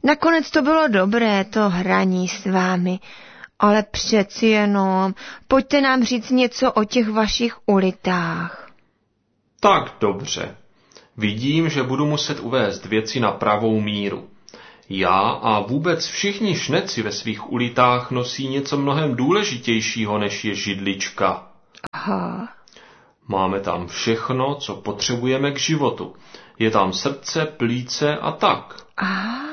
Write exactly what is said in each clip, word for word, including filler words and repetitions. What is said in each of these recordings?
Nakonec to bylo dobré, to hraní s vámi, ale přeci jenom pojďte nám říct něco o těch vašich ulitách. Tak dobře. Vidím, že budu muset uvést věci na pravou míru. Já a vůbec všichni šneci ve svých ulitách nosí něco mnohem důležitějšího, než je židlička. Aha. Máme tam všechno, co potřebujeme k životu. Je tam srdce, plíce a tak. A,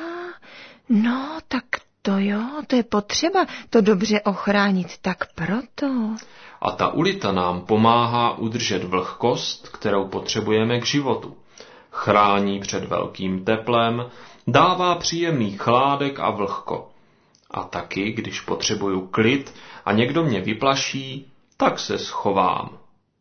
no, tak to jo, to je potřeba to dobře ochránit, tak proto. A ta ulita nám pomáhá udržet vlhkost, kterou potřebujeme k životu. Chrání před velkým teplem, dává příjemný chládek a vlhko. A taky, když potřebuju klid a někdo mě vyplaší, tak se schovám.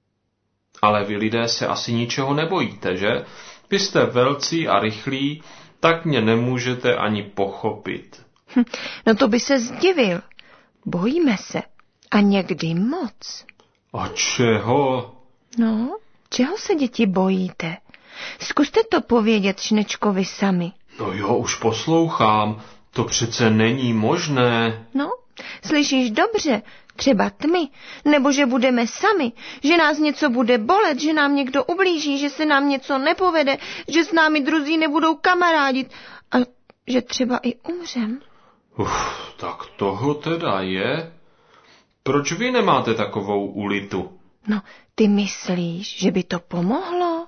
Ale vy lidé se asi ničeho nebojíte, že? Vy jste velcí a rychlí, tak mě nemůžete ani pochopit. Hm, no to by se zdivil. Bojíme se. A někdy moc. A čeho? No, čeho se, děti, bojíte? Zkuste to povědět Šnečkovi sami. No jo, už poslouchám. To přece není možné. No, slyšíš dobře, třeba tmy, nebo že budeme sami, že nás něco bude bolet, že nám někdo ublíží, že se nám něco nepovede, že s námi druzí nebudou kamarádit a že třeba i umřem. Uf, tak toho teda je. Proč vy nemáte takovou ulitu? No, ty myslíš, že by to pomohlo?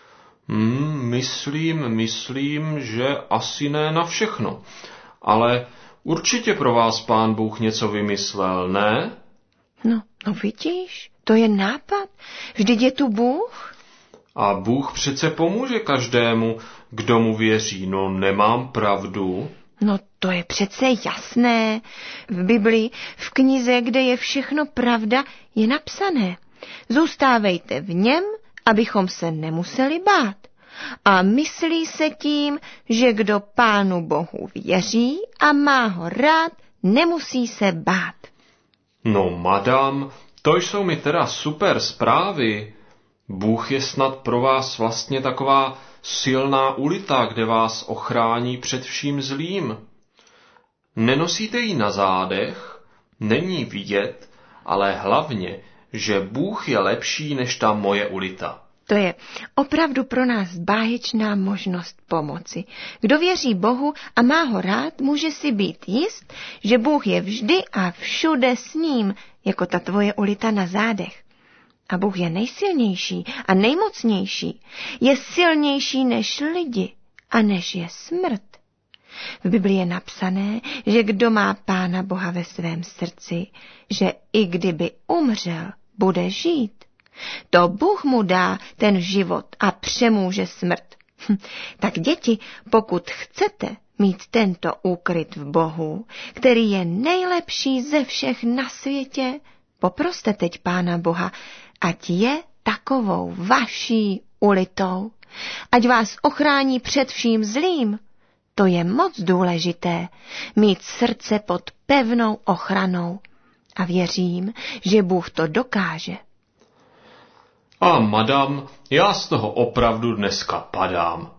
Hmm, myslím, myslím, že asi ne na všechno. Ale určitě pro vás Pán Bůh něco vymyslel, ne? No, no vidíš, to je nápad. Vždyť je tu Bůh. A Bůh přece pomůže každému, kdo mu věří. No, nemám pravdu. No to je přece jasné. V Biblii, v knize, kde je všechno pravda, je napsané. Zůstávejte v něm, abychom se nemuseli bát. A myslí se tím, že kdo Pánu Bohu věří a má ho rád, nemusí se bát. No, madam, to jsou mi teda super zprávy. Bůh je snad pro vás vlastně taková silná ulita, kde vás ochrání před vším zlým. Nenosíte ji na zádech, není vidět, ale hlavně, že Bůh je lepší než ta moje ulita. To je opravdu pro nás báječná možnost pomoci. Kdo věří Bohu a má ho rád, může si být jist, že Bůh je vždy a všude s ním, jako ta tvoje ulita na zádech. A Bůh je nejsilnější a nejmocnější. Je silnější než lidi a než je smrt. V Biblii je napsané, že kdo má Pána Boha ve svém srdci, že i kdyby umřel, bude žít. To Bůh mu dá ten život a přemůže smrt. Hm, tak děti, pokud chcete mít tento úkryt v Bohu, který je nejlepší ze všech na světě, poproste teď Pána Boha, ať je takovou vaší ulitou, ať vás ochrání před vším zlým. To je moc důležité, mít srdce pod pevnou ochranou. A věřím, že Bůh to dokáže. A madam, já z toho opravdu dneska padám.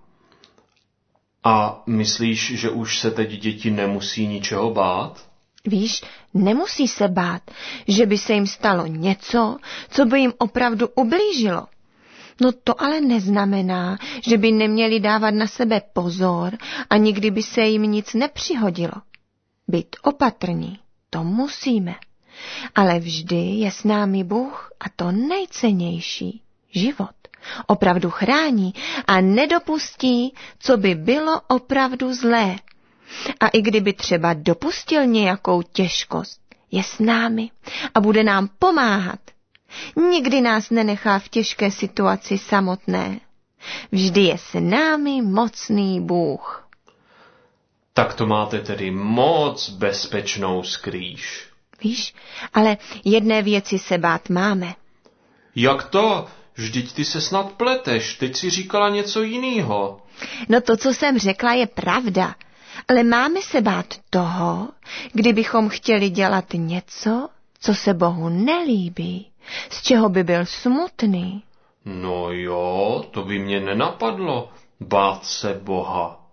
A myslíš, že už se teď děti nemusí ničeho bát? Víš, nemusí se bát, že by se jim stalo něco, co by jim opravdu ublížilo. No to ale neznamená, že by neměli dávat na sebe pozor a nikdy by se jim nic nepřihodilo. Být opatrní, to musíme. Ale vždy je s námi Bůh a to nejcennější, život. Opravdu chrání a nedopustí, co by bylo opravdu zlé. A i kdyby třeba dopustil nějakou těžkost, je s námi a bude nám pomáhat. Nikdy nás nenechá v těžké situaci samotné. Vždy je s námi mocný Bůh. Tak to máte tedy moc bezpečnou skrýš. Víš, ale jedné věci se bát máme. Jak to? Vždyť ty se snad pleteš, teď si říkala něco jinýho. No to, co jsem řekla, je pravda. Ale máme se bát toho, kdybychom chtěli dělat něco, co se Bohu nelíbí, z čeho by byl smutný. No jo, to by mě nenapadlo, bát se Boha.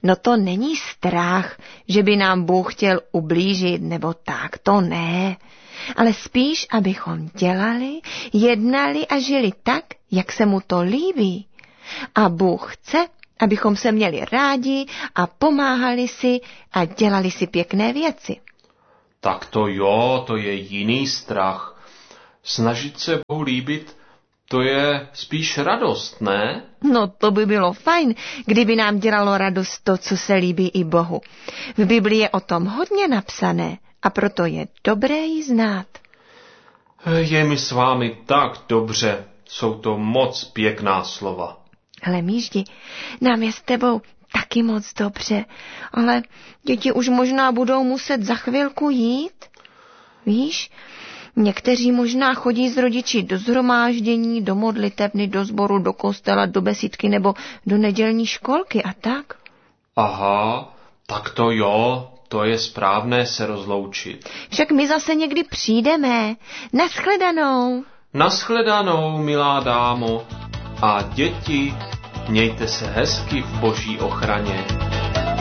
No to není strach, že by nám Bůh chtěl ublížit nebo tak, to ne. Ale spíš, abychom dělali, jednali a žili tak, jak se mu to líbí. A Bůh chce, abychom se měli rádi a pomáhali si a dělali si pěkné věci. Tak to jo, to je jiný strach. Snažit se Bohu líbit, to je spíš radost, ne? No to by bylo fajn, kdyby nám dělalo radost to, co se líbí i Bohu. V Biblii je o tom hodně napsané a proto je dobré ji znát. Je mi s vámi tak dobře, jsou to moc pěkná slova. Ale Míždi, nám je s tebou taky moc dobře, ale děti už možná budou muset za chvilku jít. Víš, někteří možná chodí s rodiči do shromáždění, do modlitebny, do sboru, do kostela, do besídky nebo do nedělní školky a tak. Aha, tak to jo, to je správné se rozloučit. Však my zase někdy přijdeme. Nashledanou. Nashledanou, milá dámo. A děti, mějte se hezky v Boží ochraně.